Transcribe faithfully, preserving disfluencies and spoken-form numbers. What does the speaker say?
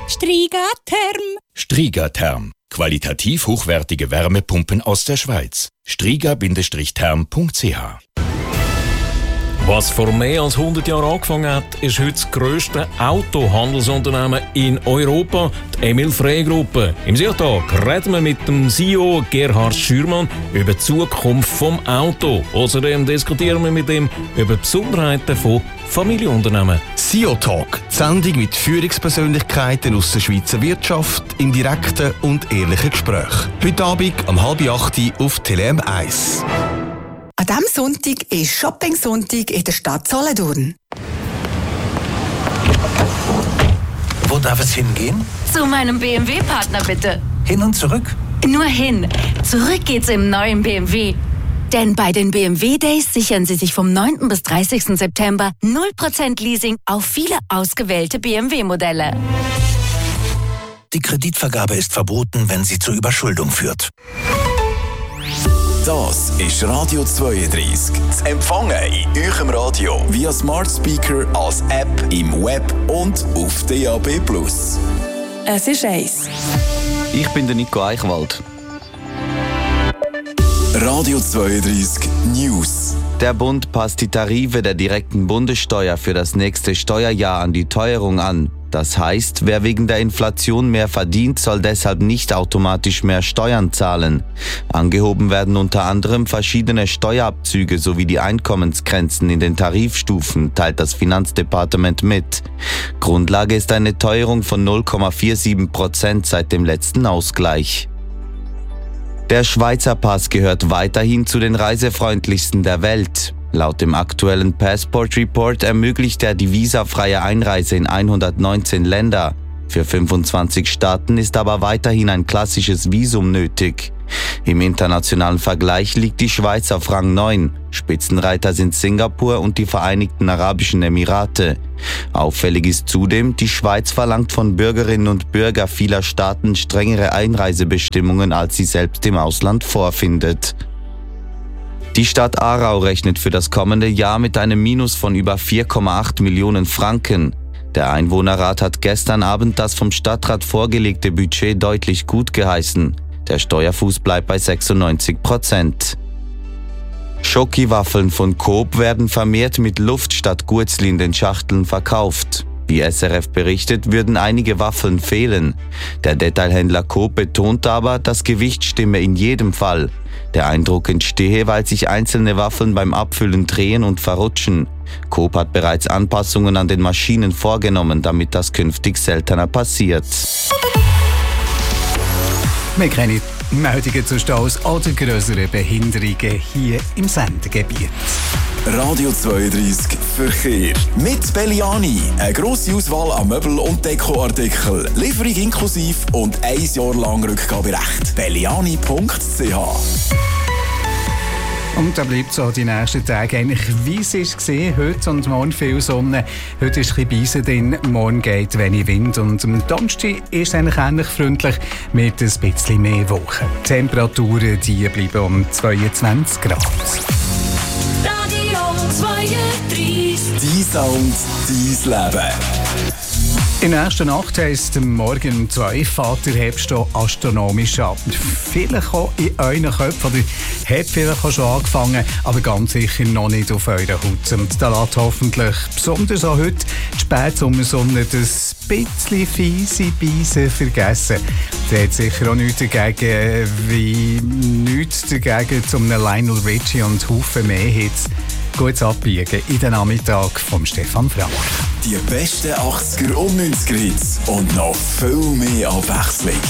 Strigatherm. Strigatherm. Qualitativ hochwertige Wärmepumpen aus der Schweiz. striga-therm punkt c h. Was vor mehr als hundert Jahren angefangen hat, ist heute das grösste Autohandelsunternehmen in Europa, die Emil Frey Gruppe. Im Sichtag reden wir mit dem C E O Gerhard Schürmann über die Zukunft vom Auto. Außerdem diskutieren wir mit ihm über die Besonderheiten von Familienunternehmen. C E O Talk, die Sendung mit Führungspersönlichkeiten aus der Schweizer Wirtschaft im direkten und ehrlichen Gespräch. Heute Abend um halb acht auf Tele M eins. An diesem Sonntag ist Shopping-Sonntag in der Stadt Solothurn. Wo darf es hingehen? Zu meinem B M W-Partner bitte. Hin und zurück? Nur hin. Zurück geht's im neuen B M W. Denn bei den B M W Days sichern Sie sich vom neunten bis dreißigsten September null Prozent Leasing auf viele ausgewählte B M W-Modelle. Die Kreditvergabe ist verboten, wenn sie zur Überschuldung führt. Das ist Radio zweiunddreißig. Zu empfangen in eurem Radio via Smart Speaker, als App, im Web und auf D A B plus. Es ist eins. Ich bin der Nico Eichwald. Radio zweiunddreißig News. Der Bund passt die Tarife der direkten Bundessteuer für das nächste Steuerjahr an die Teuerung an. Das heißt, wer wegen der Inflation mehr verdient, soll deshalb nicht automatisch mehr Steuern zahlen. Angehoben werden unter anderem verschiedene Steuerabzüge sowie die Einkommensgrenzen in den Tarifstufen, teilt das Finanzdepartement mit. Grundlage ist eine Teuerung von null Komma siebenundvierzig Prozent seit dem letzten Ausgleich. Der Schweizer Pass gehört weiterhin zu den reisefreundlichsten der Welt. Laut dem aktuellen Passport Report ermöglicht er die visafreie Einreise in hundertneunzehn Länder. Für fünfundzwanzig Staaten ist aber weiterhin ein klassisches Visum nötig. Im internationalen Vergleich liegt die Schweiz auf Rang neun. Spitzenreiter sind Singapur und die Vereinigten Arabischen Emirate. Auffällig ist zudem, die Schweiz verlangt von Bürgerinnen und Bürgern vieler Staaten strengere Einreisebestimmungen, als sie selbst im Ausland vorfindet. Die Stadt Aarau rechnet für das kommende Jahr mit einem Minus von über vier Komma acht Millionen Franken. Der Einwohnerrat hat gestern Abend das vom Stadtrat vorgelegte Budget deutlich gut geheißen. Der Steuerfuß bleibt bei sechsundneunzig Prozent. Schokiwaffeln von Coop werden vermehrt mit Luft statt Guetzli in den Schachteln verkauft. Wie S R F berichtet, würden einige Waffeln fehlen. Der Detailhändler Coop betont aber, das Gewicht stimme in jedem Fall. Der Eindruck entstehe, weil sich einzelne Waffeln beim Abfüllen drehen und verrutschen. Coop hat bereits Anpassungen an den Maschinen vorgenommen, damit das künftig seltener passiert. Wir kennen Meldungen zu Staus oder grösseren Behinderungen hier im Sendegebiet. Radio zweiunddreißig Verkehr. Mit Belliani. Eine grosse Auswahl an Möbel- und Dekoartikeln. Lieferung inklusiv und ein Jahr lang Rückgaberecht. belliani punkt c h. Und da bleibt so die nächsten Tage eigentlich, wie es war. Heute und morgen viel Sonne. Heute ist ein bisschen Beise drin, morgen geht wenig Wind. Und am Donnerstag ist es eigentlich ähnlich freundlich mit ein bisschen mehr Wolken. Die Temperaturen die bleiben um zweiundzwanzig Grad. Radio zweiunddreißig. Dein Sound, dein Leben. In der ersten Nacht heisst morgen um zwei Vater hebst du astronomisch ab. Vielleicht auch in euren Köpfen oder hat vielleicht auch schon angefangen, aber ganz sicher noch nicht auf eurer Haut. Und da lässt hoffentlich besonders auch heute die Spätsommersonne das bisschen fiese Beise vergessen. Der hat sicher auch nichts dagegen, wie nichts dagegen zum Lionel Richie und Haufen mehr Hits. Gutes Abbiegen in den Nachmittag von Stefan Frank. Die besten achtziger und neunziger Hits und noch viel mehr Abwechslung.